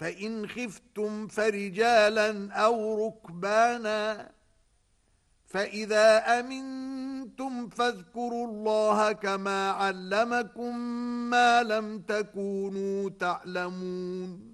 فإن خفتم فرجالا أو ركبانا فإذا أمنتم فاذكروا الله كما علمكم ما لم تكونوا تعلمون